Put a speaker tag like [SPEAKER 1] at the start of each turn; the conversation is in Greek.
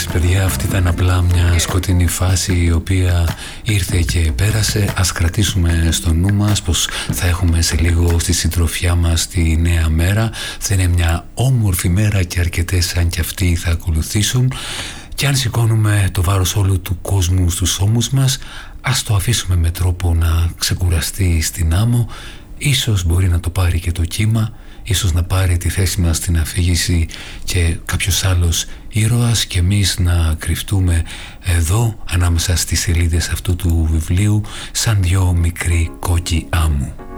[SPEAKER 1] Παιδιά, αυτή ήταν απλά μια σκοτεινή φάση η οποία ήρθε και πέρασε. Ας κρατήσουμε στο νου μας πως θα έχουμε σε λίγο στη συντροφιά μας τη νέα μέρα. Θα είναι μια όμορφη μέρα και αρκετές αν και αυτοί θα ακολουθήσουν. Και αν σηκώνουμε το βάρος όλου του κόσμου στους ώμους μας, ας το αφήσουμε με τρόπο να ξεκουραστεί στην άμμο. Ίσως μπορεί να το πάρει και το κύμα, ίσως να πάρει τη θέση μας στην αφήγηση και κάποιος άλλος ήρωας και εμείς να κρυφτούμε εδώ ανάμεσα στις σελίδες αυτού του βιβλίου σαν δυο μικροί κόκκι άμμου.